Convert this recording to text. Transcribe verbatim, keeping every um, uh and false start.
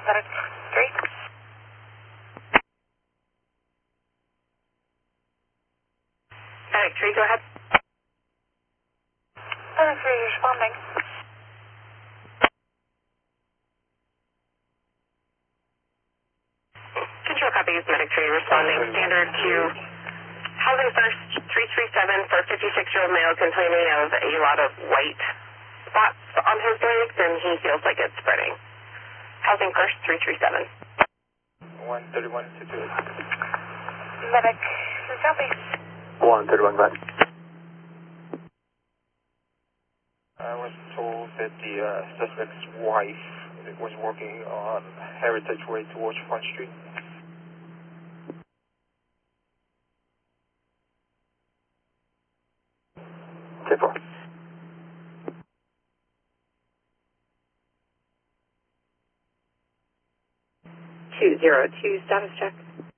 medic three. Medic three, go ahead. Medic three, responding. Control copies, medic three responding. Standard to Housing First three three seven for fifty-six-year-old male complaining of a lot of white spots on his legs, and he feels like it's spreading. Housing First three three seven. one thirty-one to two. Medic three copy. one thirty-one, go ahead. I was told that the uh, suspect's wife was working on Heritage Way towards Front Street. ten four. two zero two, status check.